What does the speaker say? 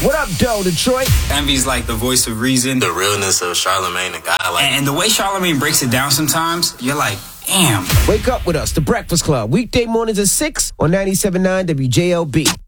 What up, Doe, Detroit? Envy's like the voice of reason. The realness of Charlamagne, the guy. And the way Charlamagne breaks it down sometimes, you're like, damn. Wake up with us, The Breakfast Club. Weekday mornings at 6 on 97.9 WJLB.